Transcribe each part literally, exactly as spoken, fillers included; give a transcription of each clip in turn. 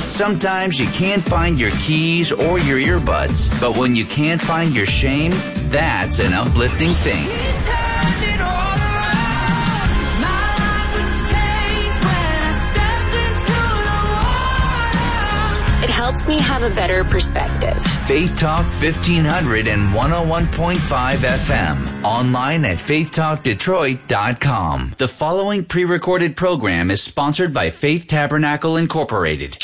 Sometimes you can't find your keys or your earbuds, but when you can't find your shame, that's an uplifting thing. It helps me have a better perspective. Faith Talk fifteen hundred and one oh one point five F M. Online at faith talk detroit dot com. The following pre-recorded program is sponsored by Faith Tabernacle Incorporated.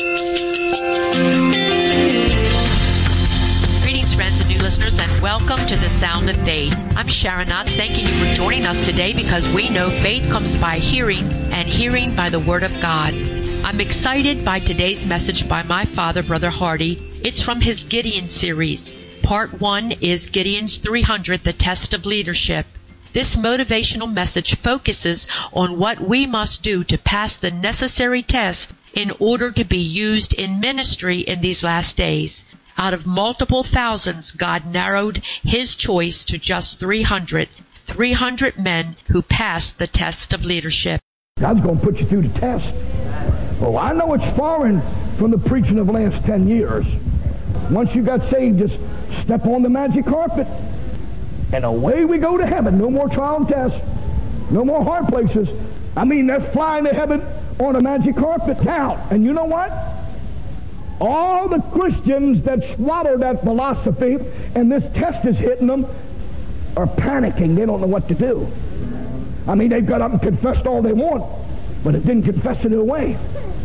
Greetings, friends and new listeners, and welcome to the Sound of Faith. I'm Sharon Knotts, thanking you for joining us today because we know faith comes by hearing, and hearing by the Word of God. I'm excited by today's message by my father, Brother Hardy. It's from his Gideon series. Part one is Gideon's three hundred, The Test of Leadership. This motivational message focuses on what we must do to pass the necessary test in order to be used in ministry in these last days. Out of multiple thousands, God narrowed His choice to just three hundred. three hundred men who passed the test of leadership. God's going to put you through the test. Oh, I know it's foreign from the preaching of the last ten years. Once you got saved, just step on the magic carpet, and away we go to heaven. No more trial and test. No more hard places. I mean, that's flying to heaven on a magic carpet now. And you know what? All the Christians that swallow that philosophy and this test is hitting them are panicking. They don't know what to do. I mean, they've got up and confessed all they want, but it didn't confess it away.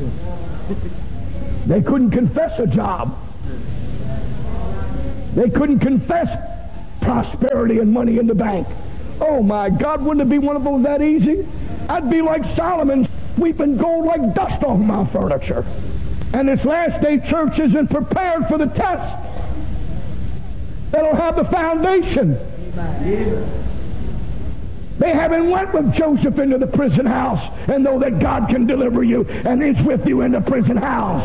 They couldn't confess a job. They couldn't confess prosperity and money in the bank. Oh my God, wouldn't it be one of those that easy? I'd be like Solomon, sweeping gold like dust off my furniture. And this last day church isn't prepared for the test. They don't have the foundation. They haven't went with Joseph into the prison house and know that God can deliver you and is with you in the prison house.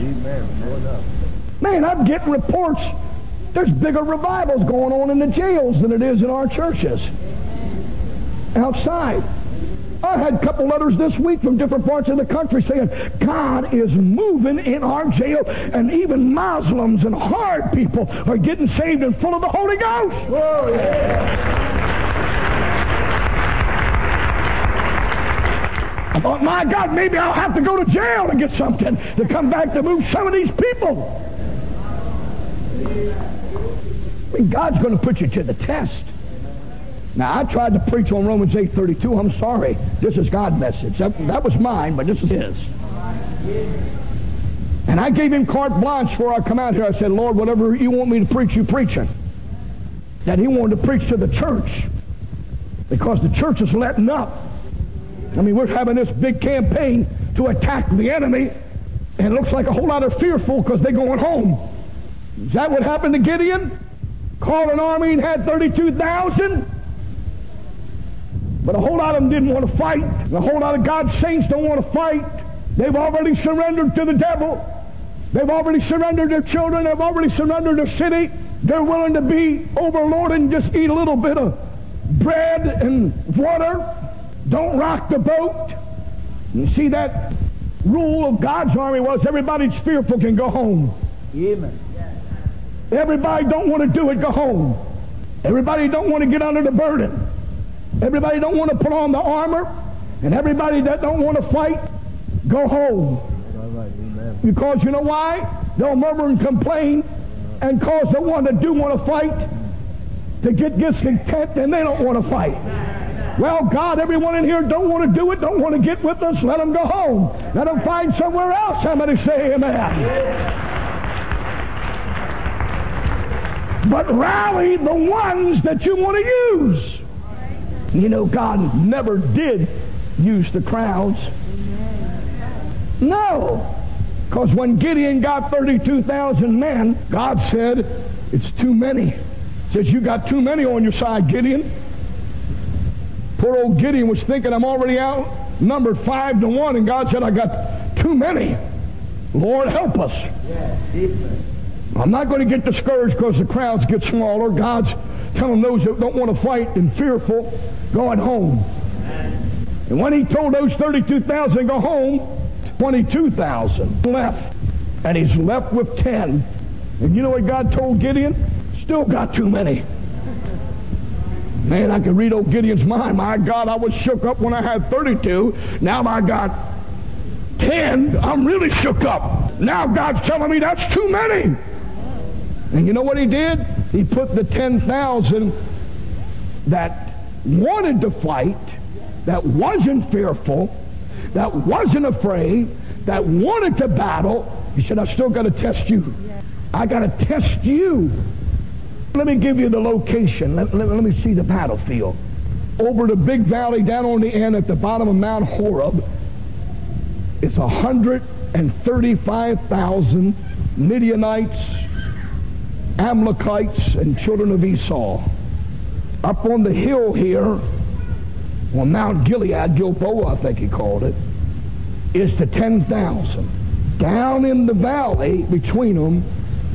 Man, I'm getting reports. There's bigger revivals going on in the jails than it is in our churches. Outside. I had a couple letters this week from different parts of the country saying God is moving in our jail, and even Muslims and hard people are getting saved and full of the Holy Ghost. Whoa, yeah. I thought, my God, maybe I'll have to go to jail to get something to come back to move some of these people. I mean, God's going to put you to the test. Now, I tried to preach on Romans eight thirty-two. I'm sorry. This is God's message. That, that was mine, but this is His. And I gave Him carte blanche before I come out here. I said, Lord, whatever you want me to preach, you preach it. That He wanted to preach to the church because the church is letting up. I mean, we're having this big campaign to attack the enemy, and it looks like a whole lot are fearful because they're going home. Is that what happened to Gideon? Called an army and had thirty-two thousand? But a whole lot of them didn't want to fight. And a whole lot of God's saints don't want to fight. They've already surrendered to the devil. They've already surrendered their children. They've already surrendered their city. They're willing to be overlorded and just eat a little bit of bread and water. Don't rock the boat. You see, that rule of God's army was everybody's fearful can go home. Amen. Everybody don't want to do it, go home. Everybody don't want to get under the burden. Everybody don't want to put on the armor. And everybody that don't want to fight, go home. Because you know why? They'll murmur and complain and cause the one that do want to fight to get discontent, and they don't want to fight. Well, God, everyone in here don't want to do it, don't want to get with us, let them go home. Let them find somewhere else. Somebody say amen. But rally the ones that you want to use. You know, God never did use the crowds. No. Because when Gideon got thirty-two thousand men, God said, it's too many. He says, you got too many on your side, Gideon. Poor old Gideon was thinking, I'm already outnumbered five to one, and God said, I got too many. Lord, help us. I'm not going to get discouraged because the crowds get smaller. God's telling those that don't want to fight and fearful, go at home. And when He told those thirty-two thousand to go home, twenty-two thousand left. And he's left with ten. And you know what God told Gideon? Still got too many. Man, I can read old Gideon's mind. My God, I was shook up when I had thirty-two. Now I got ten. I'm really shook up. Now God's telling me that's too many. And you know what he did? He put the ten thousand that wanted to fight, that wasn't fearful, that wasn't afraid, that wanted to battle. He said, I've still got to test you. I got to test you. Let me give you the location. Let, let, let me see the battlefield. Over the big valley down on the end at the bottom of Mount Horeb, it's one hundred thirty-five thousand Midianites, Amalekites, and children of Esau. Up on the hill here, on Mount Gilead, Gilboa I think he called it, is the ten thousand. Down in the valley between them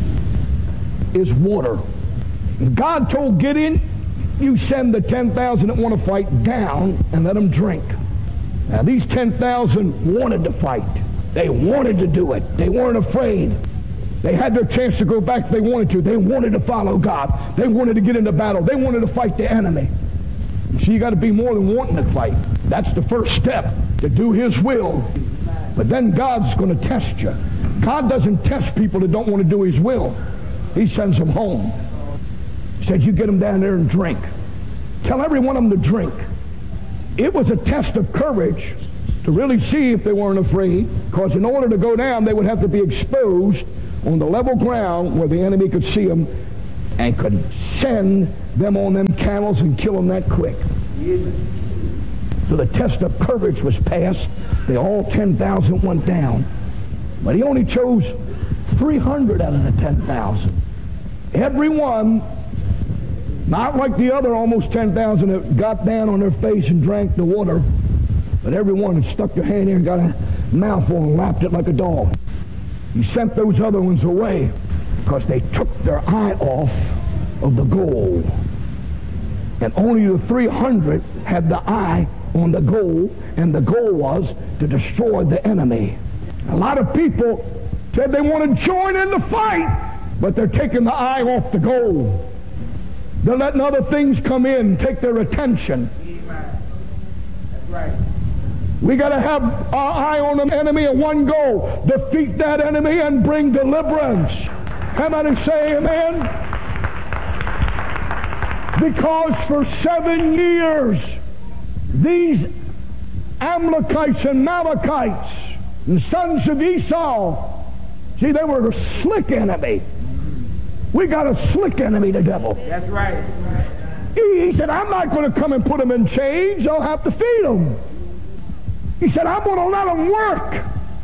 is water. And God told Gideon, you send the ten thousand that want to fight down and let them drink. Now these ten thousand wanted to fight. They wanted to do it. They weren't afraid. They had their chance to go back if they wanted to. They wanted to follow God. They wanted to get into battle. They wanted to fight the enemy. So you got to be more than wanting to fight. That's the first step, to do his will. But then God's going to test you. God doesn't test people that don't want to do his will. He sends them home. He said, you get them down there and drink. Tell every one of them to drink. It was a test of courage to really see if they weren't afraid, because in order to go down, they would have to be exposed on the level ground where the enemy could see them and could send them on them camels and kill them that quick. So the test of courage was passed. They all ten thousand went down. But he only chose three hundred out of the ten thousand. Every one, not like the other almost ten thousand that got down on their face and drank the water, but every one had stuck their hand in and got a mouthful and lapped it like a dog. He sent those other ones away because they took their eye off of the goal. And only the three hundred had the eye on the goal, and the goal was to destroy the enemy. A lot of people said they want to join in the fight, but they're taking the eye off the goal. They're letting other things come in and take their attention. That's right. We got to have our eye on the enemy and one goal: defeat that enemy and bring deliverance. Somebody say amen. Because for seven years, these Amalekites and Amalekites and sons of Esau, see, they were a slick enemy. We got a slick enemy, the devil. That's right. He, he said, I'm not going to come and put them in chains. I'll have to feed them. He said, I'm going to let them work.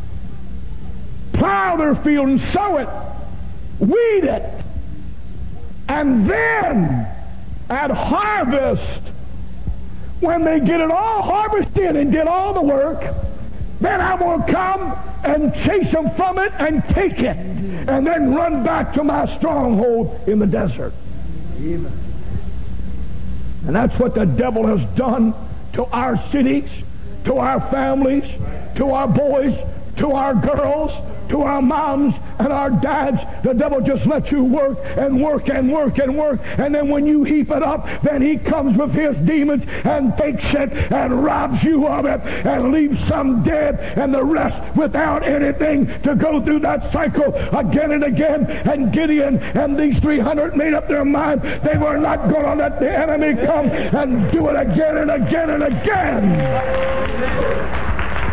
Plow their field and sow it. Weed it. And then at harvest, when they get it all harvested and did all the work, then I'm going to come and chase them from it and take it, and then run back to my stronghold in the desert. Amen. And that's what the devil has done to our cities, to our families, to our boys, to our girls, to our moms and our dads. The devil just lets you work and work and work and work, and then when you heap it up, then he comes with his demons and takes it and robs you of it and leaves some dead and the rest without anything to go through that cycle again and again. And Gideon and these three hundred made up their mind they were not going to let the enemy come and do it again and again and again.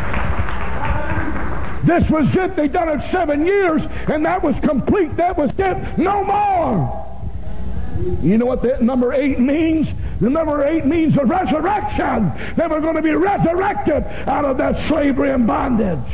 This was it. They done it seven years, and that was complete. That was it. No more. You know what that number eight means? The number eight means the resurrection. They were going to be resurrected out of that slavery and bondage.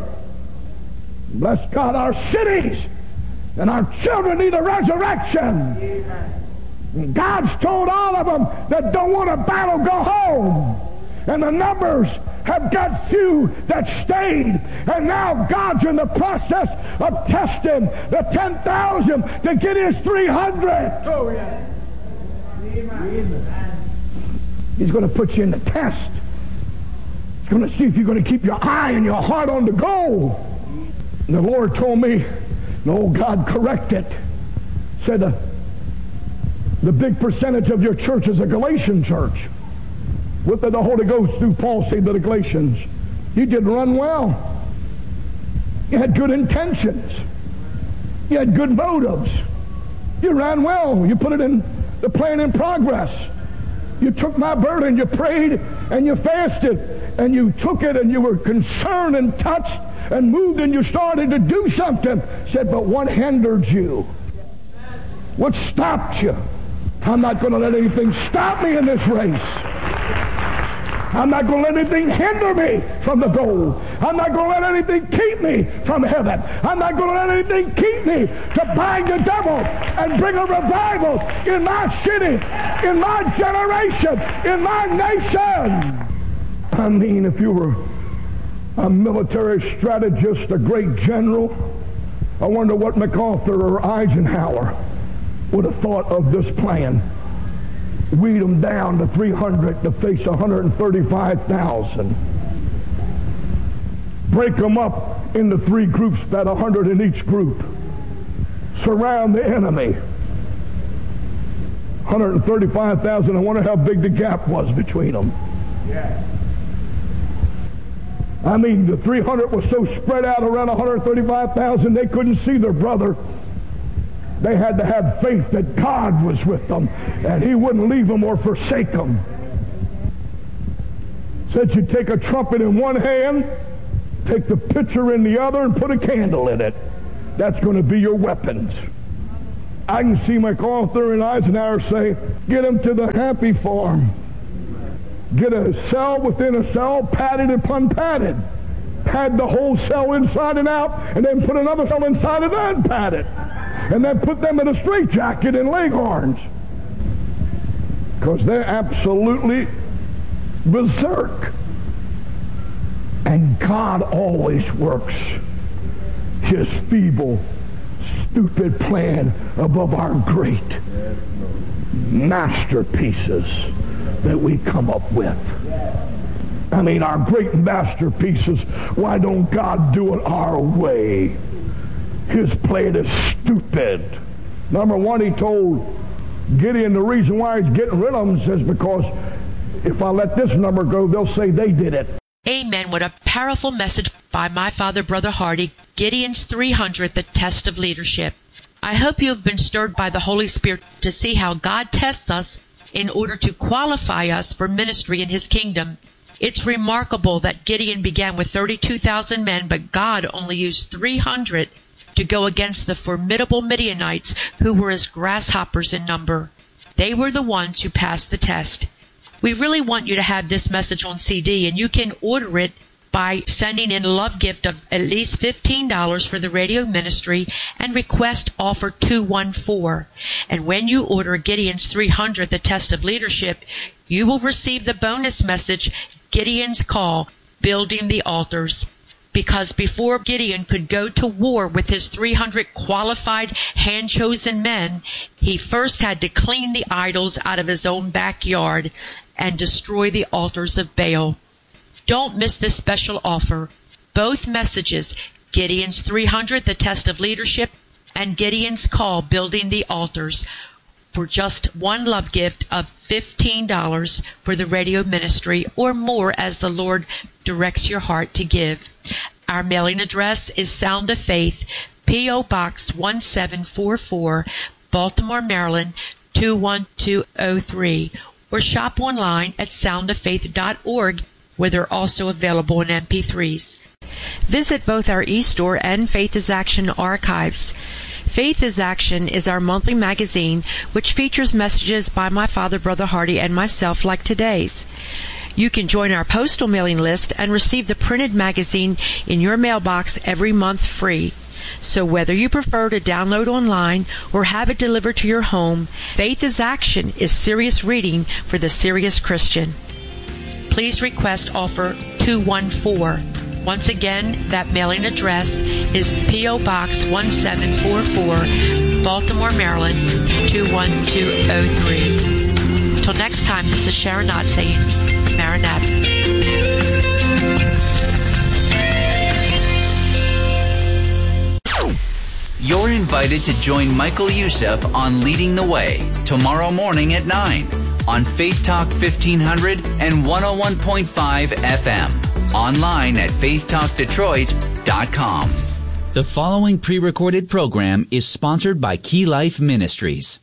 Bless God, our cities and our children need a resurrection. And God's told all of them that don't want to battle, go home. And the numbers have got few that stayed. And now God's in the process of testing the ten thousand to get his three hundred. Oh, yeah. Amen. He's going to put you in the test. It's going to see if you're going to keep your eye and your heart on the goal. And the Lord told me, no, God, correct it. Said uh, the big percentage of your church is a Galatian church. What did the Holy Ghost through Paul say to the Galatians? You did run well. You had good intentions. You had good motives. You ran well. You put it in the plan in progress. You took my burden. You prayed and you fasted. And you took it and you were concerned and touched and moved and you started to do something. Said, but what hindered you? What stopped you? I'm not going to let anything stop me in this race. I'm not going to let anything hinder me from the goal. I'm not going to let anything keep me from heaven. I'm not going to let anything keep me to bind the devil and bring a revival in my city, in my generation, in my nation. I mean, if you were a military strategist, a great general, I wonder what MacArthur or Eisenhower would have thought of this plan. Weed them down to three hundred to face one hundred thirty-five thousand. Break them up into three groups, about one hundred in each group. Surround the enemy. one hundred thirty-five thousand, I wonder how big the gap was between them. Yeah. I mean, the three hundred was so spread out around one hundred thirty-five thousand they couldn't see their brother. They had to have faith that God was with them and He wouldn't leave them or forsake them. Said you take a trumpet in one hand, take the pitcher in the other, and put a candle in it. That's going to be your weapons. I can see MacArthur and Eisenhower say, get them to the happy farm. Get a cell within a cell, padded upon padded. Pad the whole cell inside and out, and then put another cell inside and unpad it. And then put them in a straitjacket and leghorns. Because they're absolutely berserk. And God always works His feeble, stupid plan above our great masterpieces that we come up with. I mean, our great masterpieces, why don't God do it our way? His plan is stupid. Number one, He told Gideon the reason why He's getting rid of them is because if I let this number go, they'll say they did it. Amen. What a powerful message by my father, Brother Hardy. Gideon's three hundred, the test of leadership. I hope you have been stirred by the Holy Spirit to see how God tests us in order to qualify us for ministry in His kingdom. It's remarkable that Gideon began with thirty-two thousand men, but God only used three hundred to go against the formidable Midianites who were as grasshoppers in number. They were the ones who passed the test. We really want you to have this message on C D, and you can order it by sending in a love gift of at least fifteen dollars for the radio ministry and request offer two one four. And when you order Gideon's three hundred, the test of leadership, you will receive the bonus message, Gideon's Call, Building the Altars. Because before Gideon could go to war with his three hundred qualified, hand-chosen men, he first had to clean the idols out of his own backyard and destroy the altars of Baal. Don't miss this special offer. Both messages, Gideon's three hundred, the test of leadership, and Gideon's Call, Building the Altars, for just one love gift of fifteen dollars for the radio ministry, or more as the Lord directs your heart to give. Our mailing address is Sound of Faith, P O. Box one seven four four, Baltimore, Maryland two one two oh three, or shop online at sound of faith dot org, where they're also available in M P threes. Visit both our eStore and Faith is Action archives. Faith is Action is our monthly magazine which features messages by my father, Brother Hardy, and myself like today's. You can join our postal mailing list and receive the printed magazine in your mailbox every month free. So whether you prefer to download online or have it delivered to your home, Faith is Action is serious reading for the serious Christian. Please request offer two one four. Once again, that mailing address is P O. Box one seven four four, Baltimore, Maryland two one two oh three. Till next time, this is Sharon Knott saying, Maranatha. You're invited to join Michael Youssef on Leading the Way tomorrow morning at nine on Faith Talk fifteen hundred and one oh one point five F M. Online at faith talk detroit dot com. The following pre-recorded program is sponsored by Key Life Ministries.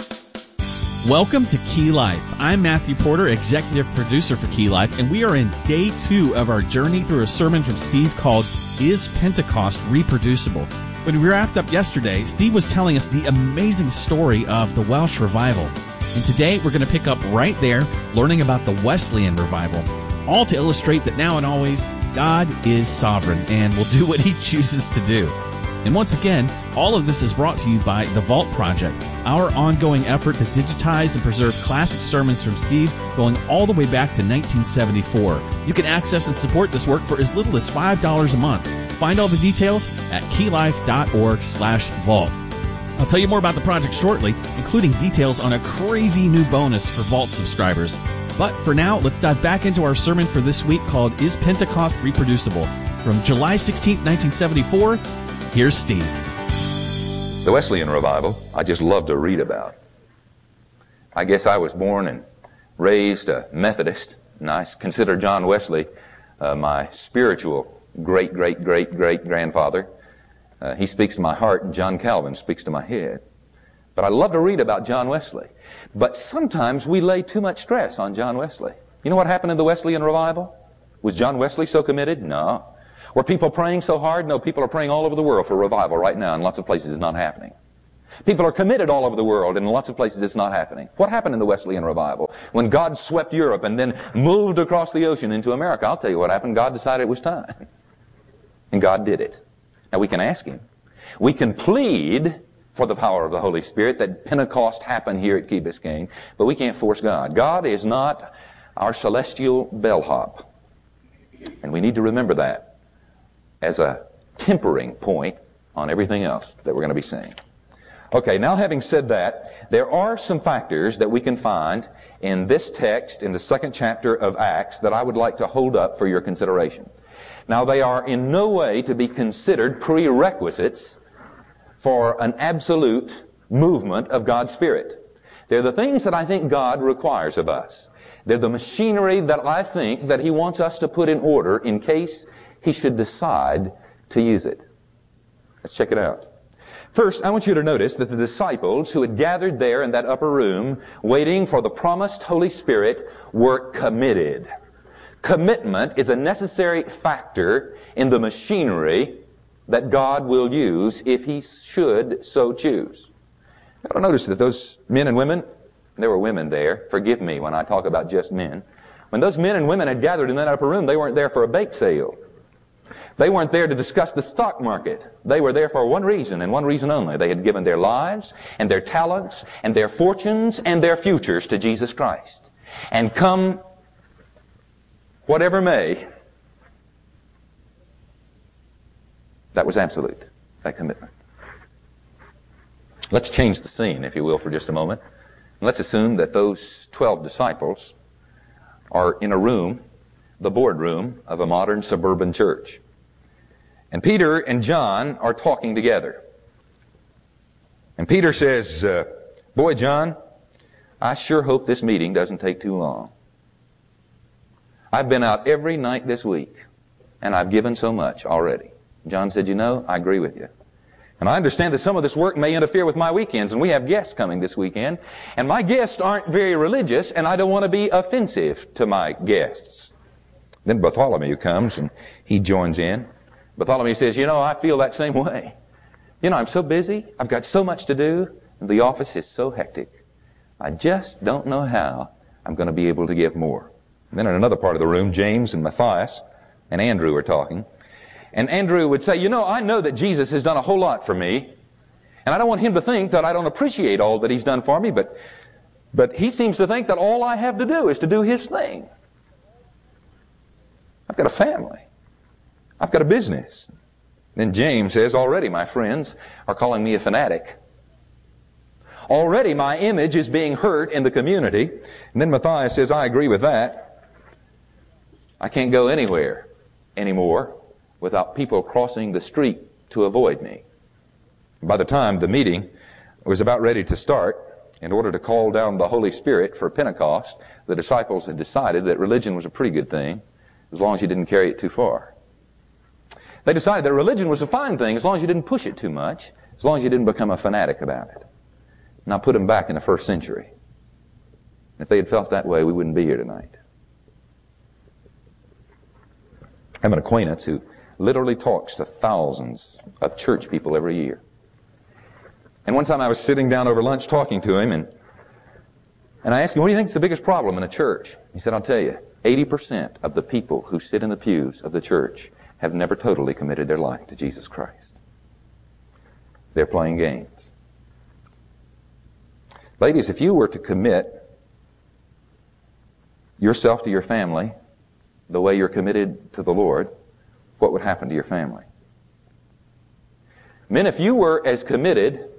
Welcome to Key Life. I'm Matthew Porter, executive producer for Key Life, and we are in day two of our journey through a sermon from Steve called, Is Pentecost Reproducible? When we wrapped up yesterday, Steve was telling us the amazing story of the Welsh revival. And today we're going to pick up right there, learning about the Wesleyan revival, all to illustrate that now and always, God is sovereign and will do what He chooses to do. And once again, all of this is brought to you by The Vault Project, our ongoing effort to digitize and preserve classic sermons from Steve going all the way back to nineteen seventy-four. You can access and support this work for as little as five dollars a month. Find all the details at keylife.org slash vault. I'll tell you more about the project shortly, including details on a crazy new bonus for Vault subscribers. But for now, let's dive back into our sermon for this week called Is Pentecost Reproducible? From July sixteenth, nineteen seventy-four, here's Steve. The Wesleyan revival, I just love to read about. I guess I was born and raised a Methodist, and I consider John Wesley uh, my spiritual great, great, great, great grandfather. Uh, he speaks to my heart, and John Calvin speaks to my head. But I love to read about John Wesley. But sometimes we lay too much stress on John Wesley. You know what happened in the Wesleyan revival? Was John Wesley so committed? No. Were people praying so hard? No, people are praying all over the world for revival right now. In lots of places it's not happening. People are committed all over the world, and in lots of places it's not happening. What happened in the Wesleyan revival? When God swept Europe and then moved across the ocean into America, I'll tell you what happened. God decided it was time. And God did it. Now we can ask Him. We can plead for the power of the Holy Spirit that Pentecost happened here at Key Biscayne, but we can't force God. God is not our celestial bellhop. And we need to remember that as a tempering point on everything else that we're going to be saying. Okay, now having said that, there are some factors that we can find in this text, in the second chapter of Acts, that I would like to hold up for your consideration. Now, they are in no way to be considered prerequisites for an absolute movement of God's Spirit. They're the things that I think God requires of us. They're the machinery that I think that He wants us to put in order in case He should decide to use it. Let's check it out. First, I want you to notice that the disciples who had gathered there in that upper room waiting for the promised Holy Spirit were committed. Commitment is a necessary factor in the machinery that God will use if He should so choose. Now notice that those men and women, there were women there, forgive me when I talk about just men, when those men and women had gathered in that upper room, they weren't there for a bake sale. They weren't there to discuss the stock market. They were there for one reason and one reason only. They had given their lives and their talents and their fortunes and their futures to Jesus Christ. And come whatever may, that was absolute, that commitment. Let's change the scene, if you will, for just a moment. Let's assume that those twelve disciples are in a room, the boardroom of a modern suburban church. And Peter and John are talking together. And Peter says, uh, boy, John, I sure hope this meeting doesn't take too long. I've been out every night this week, and I've given so much already. John said, you know, I agree with you. And I understand that some of this work may interfere with my weekends, and we have guests coming this weekend, and my guests aren't very religious, and I don't want to be offensive to my guests. Then Bartholomew comes, and he joins in. Bartholomew says, you know, I feel that same way. You know, I'm so busy, I've got so much to do, and the office is so hectic. I just don't know how I'm going to be able to give more. And then in another part of the room, James and Matthias and Andrew are talking. And Andrew would say, you know, I know that Jesus has done a whole lot for me, and I don't want him to think that I don't appreciate all that He's done for me, but, but he seems to think that all I have to do is to do His thing. I've got a family. I've got a business. Then James says, already my friends are calling me a fanatic. Already my image is being hurt in the community. And then Matthias says, I agree with that. I can't go anywhere anymore without people crossing the street to avoid me. By the time the meeting was about ready to start, in order to call down the Holy Spirit for Pentecost, the disciples had decided that religion was a pretty good thing, as long as you didn't carry it too far. They decided that religion was a fine thing, as long as you didn't push it too much, as long as you didn't become a fanatic about it. Now put them back in the first century. If they had felt that way, we wouldn't be here tonight. I have an acquaintance who literally talks to thousands of church people every year. And one time I was sitting down over lunch talking to him, and and I asked him, what do you think is the biggest problem in a church? He said, I'll tell you, eighty percent of the people who sit in the pews of the church have never totally committed their life to Jesus Christ. They're playing games. Ladies, if you were to commit yourself to your family the way you're committed to the Lord, what would happen to your family? Men, if you were as committed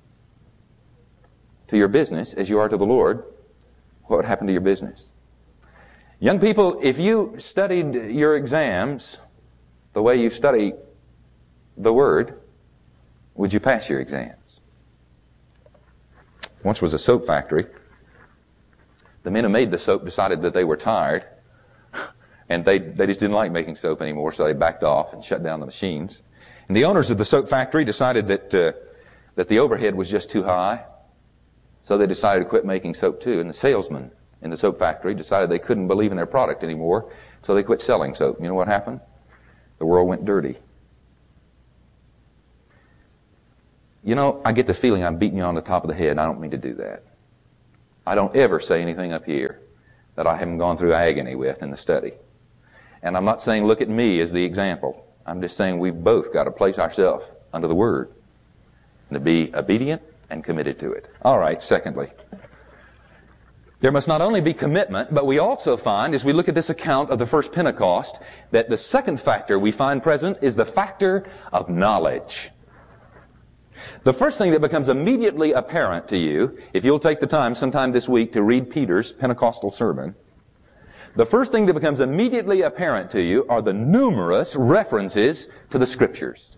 to your business as you are to the Lord, what would happen to your business? Young people, if you studied your exams the way you study the Word, would you pass your exams? Once was a soap factory. The men who made the soap decided that they were tired, and they, they just didn't like making soap anymore, so they backed off and shut down the machines. And the owners of the soap factory decided that uh, that the overhead was just too high, so they decided to quit making soap too. And the salesmen in the soap factory decided they couldn't believe in their product anymore, so they quit selling soap. You know what happened? The world went dirty. You know, I get the feeling I'm beating you on the top of the head, and I don't mean to do that. I don't ever say anything up here that I haven't gone through agony with in the study. And I'm not saying look at me as the example. I'm just saying we've both got to place ourselves under the Word and to be obedient and committed to it. All right, secondly, there must not only be commitment, but we also find, as we look at this account of the first Pentecost, that the second factor we find present is the factor of knowledge. The first thing that becomes immediately apparent to you, if you'll take the time sometime this week to read Peter's Pentecostal sermon, the first thing that becomes immediately apparent to you are the numerous references to the Scriptures.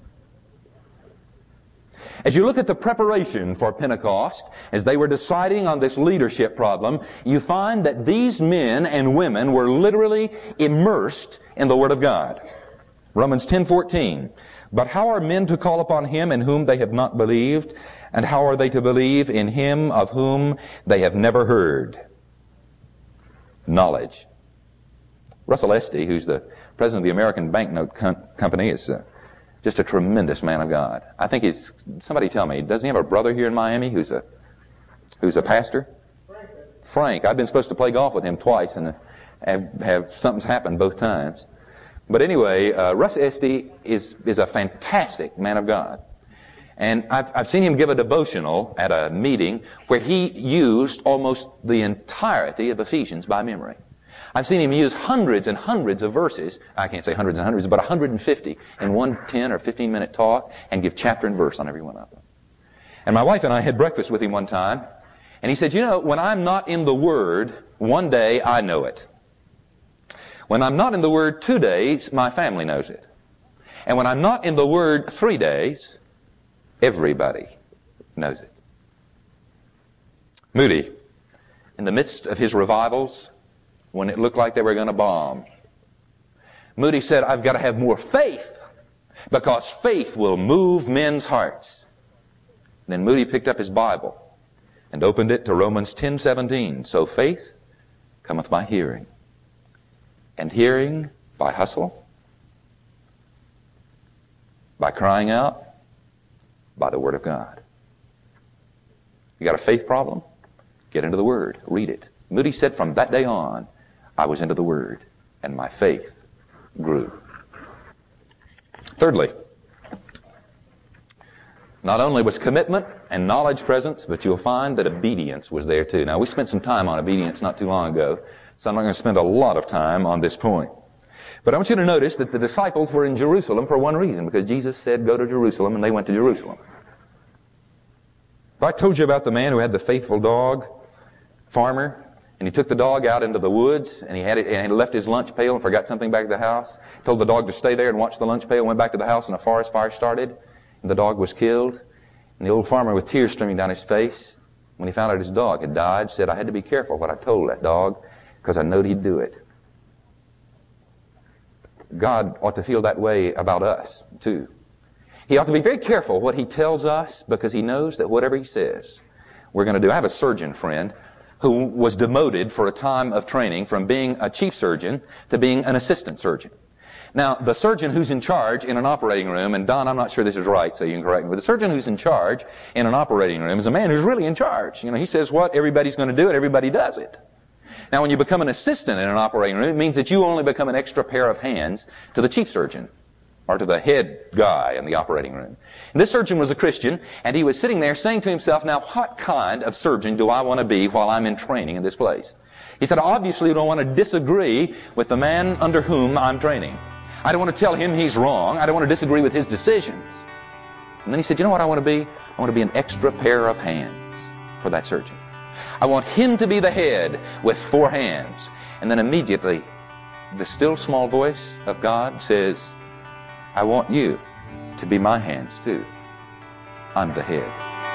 As you look at the preparation for Pentecost, as they were deciding on this leadership problem, you find that these men and women were literally immersed in the Word of God. Romans ten fourteen. But how are men to call upon Him in whom they have not believed? And how are they to believe in Him of whom they have never heard? Knowledge. Russell Esty, who's the president of the American Banknote Com- Company, is uh, just a tremendous man of God. I think he's, somebody tell me, doesn't he have a brother here in Miami who's a who's a pastor? Frank. Frank. I've been supposed to play golf with him twice, and have, have something's happened both times. But anyway, uh, Russ Esty is is a fantastic man of God. And I've, I've seen him give a devotional at a meeting where he used almost the entirety of Ephesians by memory. I've seen him use hundreds and hundreds of verses, I can't say hundreds and hundreds, but one hundred fifty in one ten or fifteen minute talk, and give chapter and verse on every one of them. And my wife and I had breakfast with him one time, and he said, you know, when I'm not in the Word, one day I know it. When I'm not in the Word two days, my family knows it. And when I'm not in the Word three days, everybody knows it. Moody, in the midst of his revivals, when it looked like they were going to bomb, Moody said, I've got to have more faith, because faith will move men's hearts. And then Moody picked up his Bible and opened it to Romans ten seventeen. So faith cometh by hearing, and hearing by hustle, by crying out, by the Word of God. You got a faith problem? Get into the Word. Read it. Moody said, from that day on, I was into the Word, and my faith grew. Thirdly, not only was commitment and knowledge present, but you'll find that obedience was there too. Now, we spent some time on obedience not too long ago, so I'm not going to spend a lot of time on this point. But I want you to notice that the disciples were in Jerusalem for one reason, because Jesus said, go to Jerusalem, and they went to Jerusalem. If I told you about the man who had the faithful dog, farmer, and he took the dog out into the woods, and he had it, and he left his lunch pail and forgot something back at the house, told the dog to stay there and watch the lunch pail, went back to the house, and a forest fire started, and the dog was killed, And the old farmer, with tears streaming down his face, when he found out his dog had died, said, I had to be careful what I told that dog because I knowed he'd do it. God ought to feel that way about us, too. He ought to be very careful what he tells us because he knows that whatever he says, we're going to do. I have a surgeon friend who was demoted for a time of training from being a chief surgeon to being an assistant surgeon. Now, the surgeon who's in charge in an operating room, and Don, I'm not sure this is right, so you can correct me, but the surgeon who's in charge in an operating room is a man who's really in charge. You know, he says what, everybody's going to do it, everybody does it. Now, when you become an assistant in an operating room, it means that you only become an extra pair of hands to the chief surgeon, or to the head guy in the operating room. And this surgeon was a Christian, and he was sitting there saying to himself, now, what kind of surgeon do I want to be while I'm in training in this place? He said, I obviously don't want to disagree with the man under whom I'm training. I don't want to tell him he's wrong. I don't want to disagree with his decisions. And then he said, you know what I want to be? I want to be an extra pair of hands for that surgeon. I want him to be the head with four hands. And then immediately, the still small voice of God says, I want you to be my hands too. I'm the head.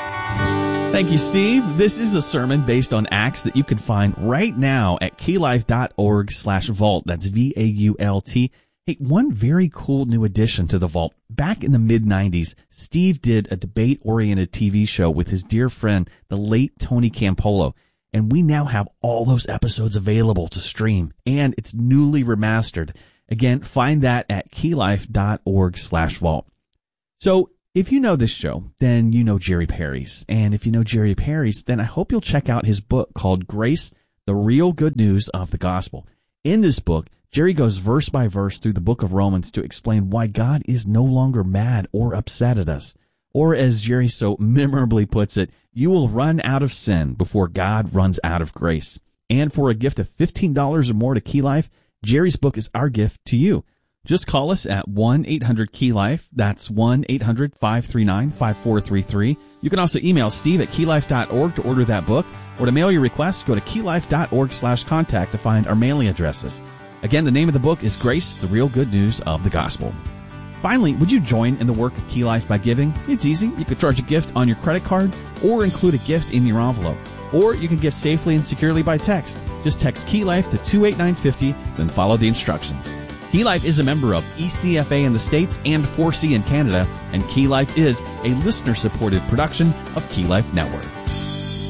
Thank you, Steve. This is a sermon based on Acts that you can find right now at keylife.org slash vault. That's V A U L T. Hey, one very cool new addition to the Vault. Back in the mid nineties, Steve did a debate-oriented T V show with his dear friend, the late Tony Campolo. And we now have all those episodes available to stream. And it's newly remastered. Again, find that at keylife.org slash vault. So, if you know this show, then you know Jerry Parys. And if you know Jerry Parys, then I hope you'll check out his book called Grace, the Real Good News of the Gospel. In this book, Jerry goes verse by verse through the book of Romans to explain why God is no longer mad or upset at us. Or as Jerry so memorably puts it, you will run out of sin before God runs out of grace. And for a gift of fifteen dollars or more to Key Life, Jerry's book is our gift to you. Just call us at one eight hundred key life. That's one eight hundred five three nine five four three three. You can also email Steve at keylife dot org to order that book, or to mail your request, go to keylife.org slash contact to find our mailing addresses. Again, the name of the book is Grace, the Real Good News of the Gospel. Finally, would you join in the work of Key Life by giving? It's easy. You could charge a gift on your credit card or include a gift in your envelope. Or you can give safely and securely by text. Just text Key Life to two eight nine five zero, then follow the instructions. Key Life is a member of E C F A in the States and four C in Canada, and Key Life is a listener-supported production of Key Life Network.